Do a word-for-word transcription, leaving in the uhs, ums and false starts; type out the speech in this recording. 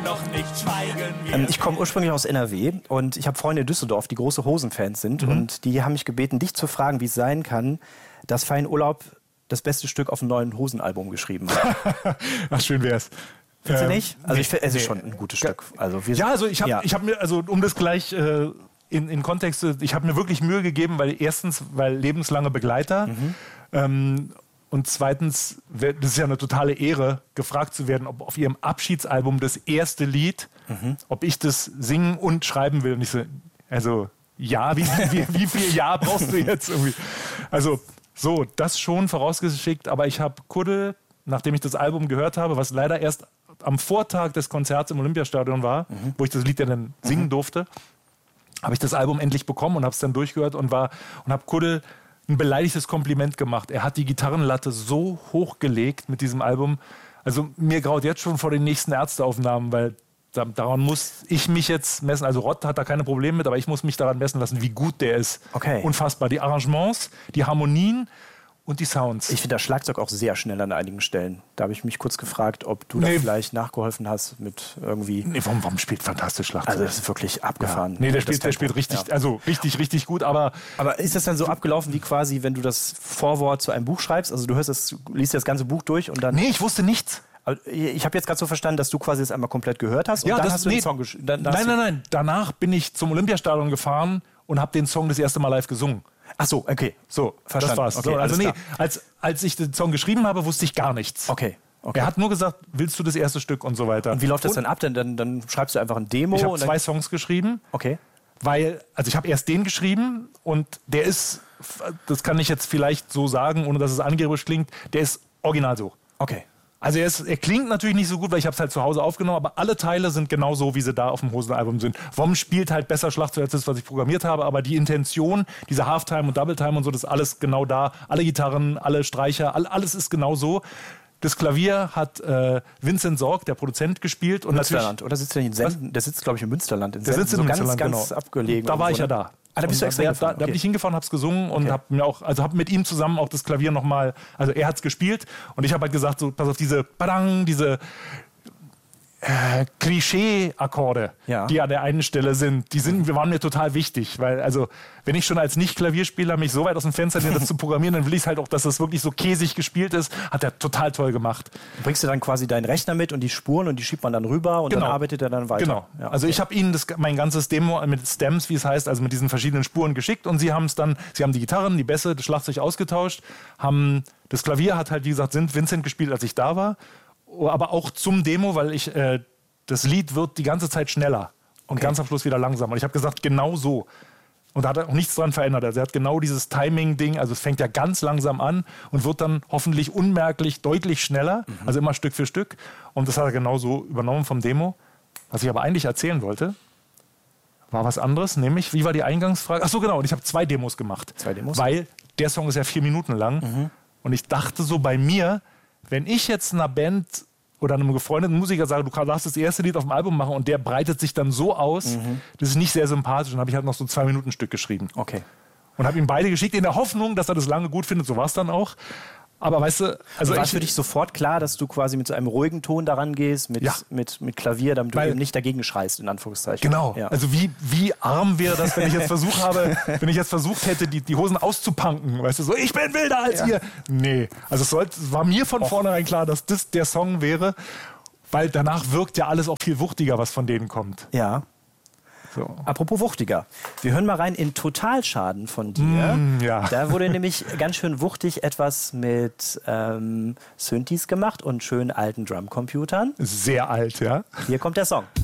noch nicht schweigen wir. Ähm, ich komme ursprünglich aus N R W und ich habe Freunde in Düsseldorf, die große Hosen-Fans sind. Mhm. Und die haben mich gebeten, dich zu fragen, wie es sein kann, dass Fein Urlaub das beste Stück auf dem neuen Hosenalbum geschrieben hat. Ach, schön wär's. Findest du Ähm, nicht? Also ich finde, es ist nee. schon ein gutes Stück. Also wir Ja, also ich habe ja. ich hab mir, also um das gleich äh, in, in Kontext, ich habe mir wirklich Mühe gegeben, weil erstens, weil lebenslange Begleiter mhm. ähm, und zweitens, das ist ja eine totale Ehre, gefragt zu werden, ob auf ihrem Abschiedsalbum das erste Lied, mhm. ob ich das singen und schreiben will. Und ich so, also ja, wie, wie, wie viel Ja brauchst du jetzt irgendwie? Also so, das schon vorausgeschickt, aber ich habe Kudde, nachdem ich das Album gehört habe, was leider erst am Vortag des Konzerts im Olympiastadion war, mhm. wo ich das Lied ja dann singen mhm. durfte, habe ich das Album endlich bekommen und habe es dann durchgehört und war und habe Kudde ein beleidigtes Kompliment gemacht. Er hat die Gitarrenlatte so hochgelegt mit diesem Album. Also mir graut jetzt schon vor den nächsten Ärzteaufnahmen, weil da, daran muss ich mich jetzt messen. Also Rott hat da keine Probleme mit, aber ich muss mich daran messen lassen, wie gut der ist. Okay. Unfassbar. Die Arrangements, die Harmonien und die Sounds. Ich finde das Schlagzeug auch sehr schnell an einigen Stellen. Da habe ich mich kurz gefragt, ob du nee. da vielleicht nachgeholfen hast mit irgendwie... Nee, warum, warum spielt fantastisch Schlagzeug? Also das ist wirklich abgefahren. Ja. Nee, der spielt, der spielt richtig, ja. also richtig, richtig gut, aber... Aber ist das dann so abgelaufen wie quasi, wenn du das Vorwort zu einem Buch schreibst? Also du hörst das, liest das ganze Buch durch und dann... Nee, ich wusste nichts. Ich habe jetzt gerade so verstanden, dass du quasi das einmal komplett gehört hast und ja, dann das, hast du nee, den Song geschrieben. Nein, nein, nein. Danach bin ich zum Olympiastadion gefahren und habe den Song das erste Mal live gesungen. Ach so, okay. So, verstanden. Das war's. Okay, so, also nee, als, als ich den Song geschrieben habe, wusste ich gar nichts. Okay. Okay. Er hat nur gesagt, willst du das erste Stück und so weiter. Und wie läuft das dann ab? Dann, dann, dann schreibst du einfach ein Demo? Ich habe zwei Songs geschrieben. Okay. Weil, also ich habe erst den geschrieben und der ist, das kann ich jetzt vielleicht so sagen, ohne dass es angeberisch klingt, der ist original so. Okay. Also er, ist, er klingt natürlich nicht so gut, weil ich habe es halt zu Hause aufgenommen, aber alle Teile sind genau so, wie sie da auf dem Hosenalbum sind. Vom spielt halt besser Schlagzeug als das, was ich programmiert habe, aber die Intention, diese Halftime und Doubletime und so, das ist alles genau da. Alle Gitarren, alle Streicher, all, alles ist genau so. Das Klavier hat äh, Vincent Sorg, der Produzent, gespielt. Und Münsterland, oder sitzt der in Senden? Der sitzt, glaube ich, in Münsterland. In der sitzt in so Münsterland, ganz, ganz genau. abgelegen. Da war ich so, ja da. Ah, da bist du extra da, hingefahren. Da, da okay. bin ich hingefahren, hab's gesungen und okay. hab mir auch, also hab mit ihm zusammen auch das Klavier nochmal, also er hat's gespielt und ich habe halt gesagt, so, pass auf, diese Badang, diese äh, Klischee-Akkorde, ja. die an der einen Stelle sind, die sind, waren mir total wichtig, weil also wenn ich schon als Nicht-Klavierspieler mich so weit aus dem Fenster lehne, das zu programmieren, dann will ich halt auch, dass das wirklich so käsig gespielt ist, hat er total toll gemacht. Bringst du dann quasi deinen Rechner mit und die Spuren und die schiebt man dann rüber und genau. dann arbeitet er dann weiter? Genau. Ja, okay. Also ich habe ihnen das, mein ganzes Demo mit Stems, wie es heißt, also mit diesen verschiedenen Spuren geschickt und sie haben es dann, sie haben die Gitarren, die Bässe, das Schlagzeug ausgetauscht, haben, das Klavier hat halt, wie gesagt, Vincent gespielt, als ich da war, aber auch zum Demo, weil ich, äh, das Lied wird die ganze Zeit schneller und okay. ganz am Schluss wieder langsamer. Und ich habe gesagt, genau so. Und da hat er auch nichts dran verändert. Also er hat genau dieses Timing-Ding, also es fängt ja ganz langsam an und wird dann hoffentlich unmerklich deutlich schneller, mhm. also immer Stück für Stück. Und das hat er genau so übernommen vom Demo. Was ich aber eigentlich erzählen wollte, war was anderes, nämlich, wie war die Eingangsfrage? Ach so, genau, und ich habe zwei Demos gemacht. Zwei Demos? Weil der Song ist ja vier Minuten lang. Mhm. Und ich dachte so bei mir, wenn ich jetzt einer Band oder einem befreundeten Musiker sage, du darfst das erste Lied auf dem Album machen und der breitet sich dann so aus, mhm. das ist nicht sehr sympathisch. Und habe ich halt noch so ein Zwei-Minuten-Stück geschrieben. Okay. Und habe ihm beide geschickt, in der Hoffnung, dass er das lange gut findet. So war es dann auch. Aber weißt du... Also war es für dich sofort klar, dass du quasi mit so einem ruhigen Ton daran gehst, mit, ja. mit, mit Klavier, damit Weil, du eben nicht dagegen schreist, in Anführungszeichen. Genau. Ja. Also wie, wie arm wäre das, wenn ich jetzt versucht habe, wenn ich jetzt versucht hätte, die, die Hosen auszupunken. Weißt du, so, ich bin wilder als ja. ihr. Nee. Also es, sollte, es war mir von Och. vornherein klar, dass das der Song wäre. Weil danach wirkt ja alles auch viel wuchtiger, was von denen kommt. Ja. So. Apropos wuchtiger. Wir hören mal rein in Totalschaden von dir. Mm, ja. Da wurde nämlich ganz schön wuchtig etwas mit ähm, Synthes gemacht und schönen alten Drumcomputern. Sehr alt, ja. Hier kommt der Song.